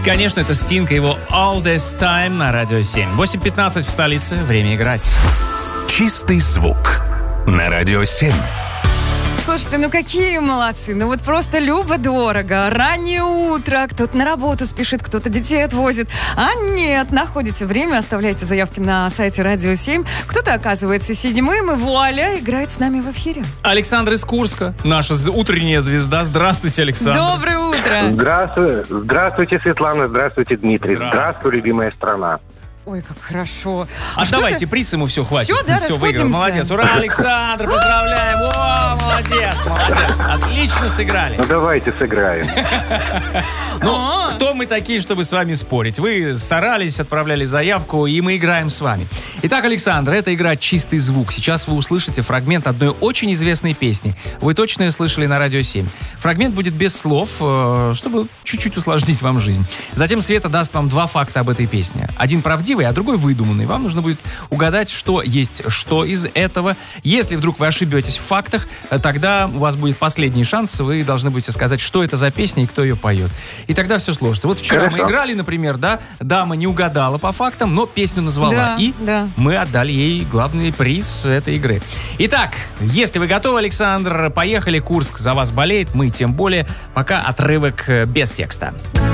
конечно, это Стинг и его All This Time на Радио 7. 8:15 в столице. Время играть. Чистый звук на Радио 7. Слушайте, ну какие молодцы. Ну вот просто любо-дорого. Раннее утро. Кто-то на работу спешит, кто-то детей отвозит. А нет, находите время, оставляйте заявки на сайте Радио 7. Кто-то оказывается седьмым, и вуаля, играет с нами в эфире. Александр из Курска, наша утренняя звезда. Здравствуйте, Александр. Доброе утро. Здравствуйте, Светлана. Здравствуйте, Дмитрий. Здравствуй, любимая страна. Ой, как хорошо. Давайте, приз ему все хватит. Все, да, Все, расходимся. выиграл. Молодец. Ура, Александр, поздравляем. О, молодец. Отлично сыграли. Ну, давайте сыграем. Ну, кто мы такие, чтобы с вами спорить? Вы старались, отправляли заявку, и мы играем с вами. Итак, Александр, это игра «Чистый звук». Сейчас вы услышите фрагмент одной очень известной песни. Вы точно ее слышали на Радио 7. Фрагмент будет без слов, чтобы чуть-чуть усложнить вам жизнь. Затем Света даст вам два факта об этой песне. Один правдивый, а другой выдуманный. Вам нужно будет угадать, что есть что из этого. Если вдруг вы ошибетесь в фактах, тогда у вас будет последний шанс. Вы должны будете сказать, что это за песня и кто ее поет. И тогда все сложится. Вот вчера мы играли, например, да, дама не угадала по фактам, но песню назвала. Да. Мы отдали ей главный приз этой игры. Итак, если вы готовы, Александр, поехали. Курск за вас болеет, мы тем более. Пока отрывок без текста.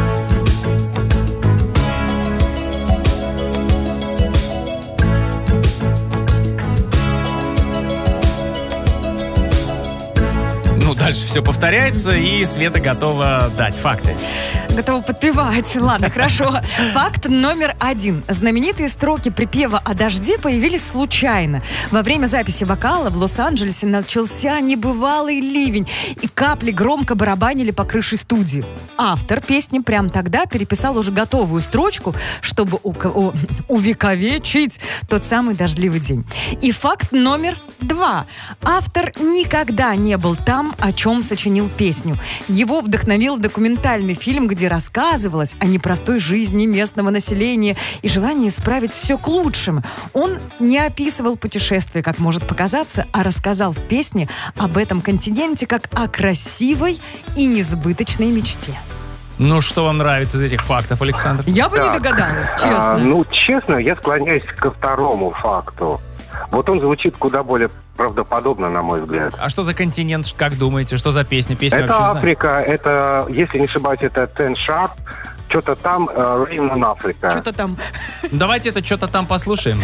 Дальше все повторяется, и Света готова дать факты. Готова подпевать. Ладно, хорошо. Факт номер 1. Знаменитые строки припева о дожде появились случайно. Во время записи вокала в Лос-Анджелесе начался небывалый ливень, и капли громко барабанили по крыше студии. Автор песни прямо тогда переписал уже готовую строчку, чтобы увековечить тот самый дождливый день. И факт номер 2. Автор никогда не был там, о чем сочинил песню. Его вдохновил документальный фильм, где рассказывалось о непростой жизни местного населения и желании исправить все к лучшему. Он не описывал путешествие, как может показаться, а рассказал в песне об этом континенте как о красивой и несбыточной мечте. Ну, что вам нравится из этих фактов, Александр? Я бы не догадалась, честно. Честно, я склоняюсь ко второму факту. Вот он звучит куда более правдоподобно, на мой взгляд. А что за континент, как думаете? Что за песня? Песню это Африка, это, если не ошибаюсь, это Ten Sharp. Что-то там, Rain on Africa. Что-то там. Давайте это что-то там послушаем.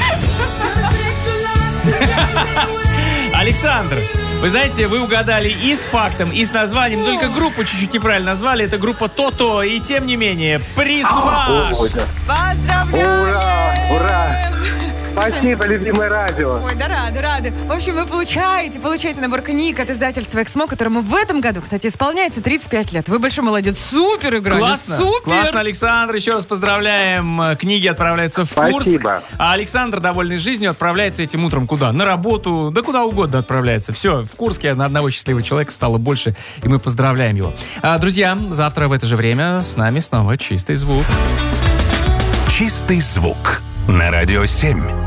Александр, вы знаете, вы угадали и с фактом, и с названием, только группу чуть-чуть неправильно назвали. Это группа Тото, и тем не менее, приз ваш! Поздравляем! Ура! Спасибо, любимое радио. Ой, да рады. В общем, вы получаете набор книг от издательства «Эксмо», которому в этом году, кстати, исполняется 35 лет. Вы большой молодец. Супер играли. Классно, Александр. Еще раз поздравляем. Книги отправляются в Курск. Спасибо. А Александр, довольный жизнью, отправляется этим утром куда? На работу, да куда угодно отправляется. Все, в Курске на одного счастливого человека стало больше, и мы поздравляем его. Друзья, завтра в это же время с нами снова «Чистый звук». «Чистый звук» на Радио 7.